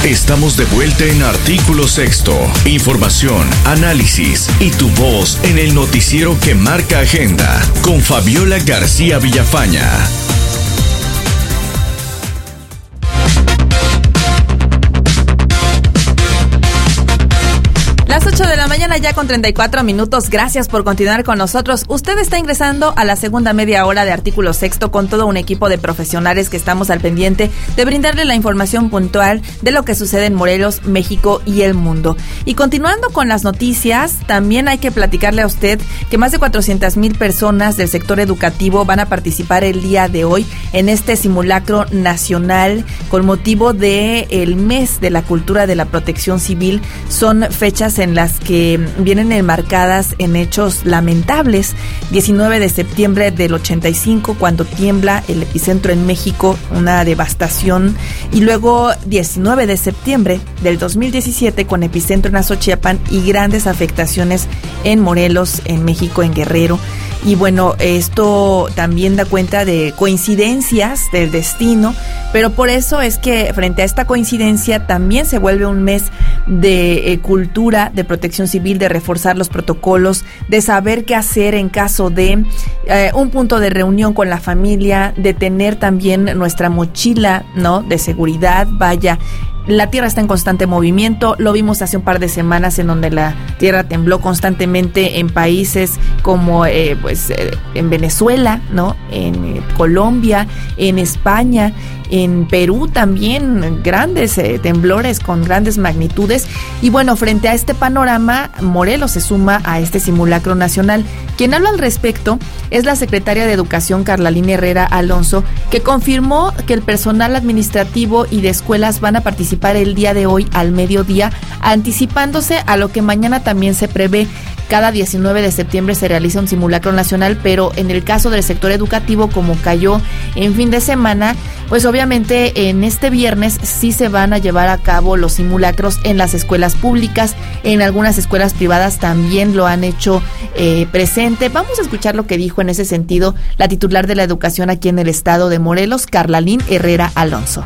Estamos de vuelta en Artículo Sexto. Información, análisis y tu voz en el noticiero que marca agenda con Fabiola García Villafaña. Las 8 de la mañana ya con 34 minutos. Gracias por continuar con nosotros. Usted está ingresando a la segunda media hora de Artículo Sexto con todo un equipo de profesionales que estamos al pendiente de brindarle la información puntual de lo que sucede en Morelos, México y el mundo. Y continuando con las noticias, también hay que platicarle a usted que más de 400,000 personas del sector educativo van a participar el día de hoy en este simulacro nacional con motivo de el mes de la cultura de la protección civil. Son fechas en las que vienen enmarcadas en hechos lamentables. 19 de septiembre del 85, cuando tiembla el epicentro en México, una devastación. Y luego 19 de septiembre del 2017, con epicentro en Azochiapan y grandes afectaciones en Morelos, en México, en Guerrero. Y bueno, esto también da cuenta de coincidencias del destino, pero por eso es que frente a esta coincidencia también se vuelve un mes de cultura, de protección civil, de reforzar los protocolos, de saber qué hacer en caso de un punto de reunión con la familia, de tener también nuestra mochila, ¿no?, de seguridad. Vaya, la tierra está en constante movimiento. Lo vimos hace un par de semanas en donde la tierra tembló constantemente en países como en Venezuela, ¿no?, en Colombia, en España, en Perú también, grandes temblores con grandes magnitudes. Y bueno, frente a este panorama, Morelos se suma a este simulacro nacional. Quien habla al respecto es la secretaria de Educación, Carlalín Herrera Alonso, que confirmó que el personal administrativo y de escuelas van a participar el día de hoy al mediodía, anticipándose a lo que mañana también se prevé. Cada 19 de septiembre se realiza un simulacro nacional, pero en el caso del sector educativo, como cayó en fin de semana, pues obviamente en este viernes sí se van a llevar a cabo los simulacros en las escuelas públicas. En algunas escuelas privadas también lo han hecho presente. Vamos a escuchar lo que dijo en ese sentido la titular de la educación aquí en el estado de Morelos, Carlalín Herrera Alonso.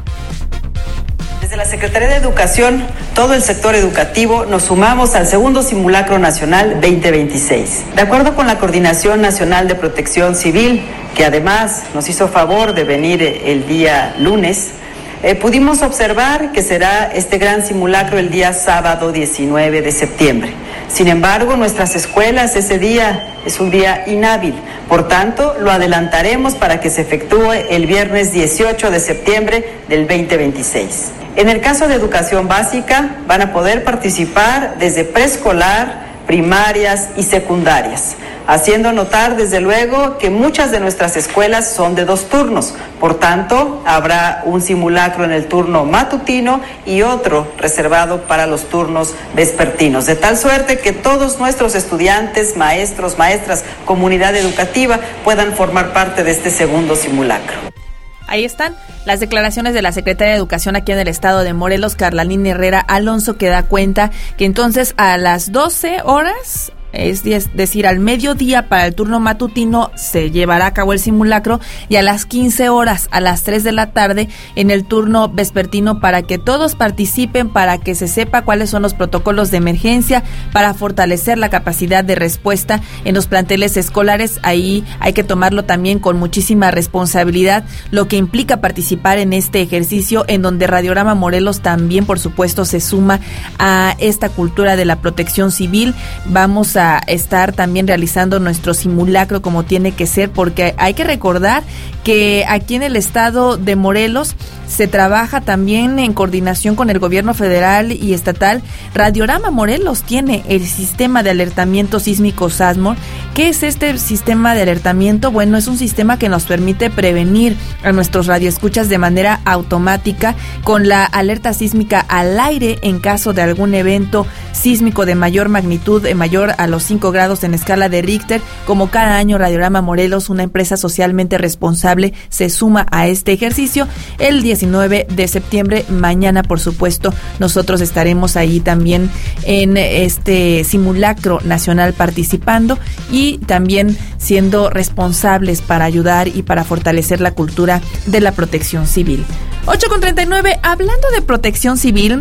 Desde la Secretaría de Educación, todo el sector educativo, nos sumamos al segundo simulacro nacional 2026. De acuerdo con la Coordinación Nacional de Protección Civil, que además nos hizo favor de venir el día lunes, pudimos observar que será este gran simulacro el día sábado 19 de septiembre. Sin embargo, nuestras escuelas ese día es un día inhábil. Por tanto, lo adelantaremos para que se efectúe el viernes 18 de septiembre del 2026. En el caso de educación básica, van a poder participar desde preescolar, primarias y secundarias, haciendo notar desde luego que muchas de nuestras escuelas son de 2 turnos. Por tanto, habrá un simulacro en el turno matutino y otro reservado para los turnos vespertinos, de tal suerte que todos nuestros estudiantes, maestros, maestras, comunidad educativa puedan formar parte de este segundo simulacro. Ahí están las declaraciones de la secretaria de Educación aquí en el estado de Morelos, Carlalín Herrera Alonso, que da cuenta que entonces a las 12 horas, es decir, al mediodía para el turno matutino, se llevará a cabo el simulacro, y a las 15 horas, a las 3 de la tarde, en el turno vespertino, para que todos participen, para que se sepa cuáles son los protocolos de emergencia, para fortalecer la capacidad de respuesta en los planteles escolares. Ahí hay que tomarlo también con muchísima responsabilidad, lo que implica participar en este ejercicio, en donde Radiorama Morelos también, por supuesto, se suma a esta cultura de la protección civil. Vamos a estar también realizando nuestro simulacro como tiene que ser, porque hay que recordar que aquí en el estado de Morelos se trabaja también en coordinación con el gobierno federal y estatal. Radiorama Morelos tiene el sistema de alertamiento sísmico SASMOR. ¿Qué es este sistema de alertamiento? Bueno, es un sistema que nos permite prevenir a nuestros radioescuchas de manera automática con la alerta sísmica al aire en caso de algún evento sísmico de mayor magnitud, mayor a los 5 grados en escala de Richter. Como cada año, Radiorama Morelos, una empresa socialmente responsable, se suma a este ejercicio. El 19 de septiembre, mañana, por supuesto, nosotros estaremos ahí también en este simulacro nacional participando y también siendo responsables para ayudar y para fortalecer la cultura de la protección civil. 8:39, hablando de protección civil,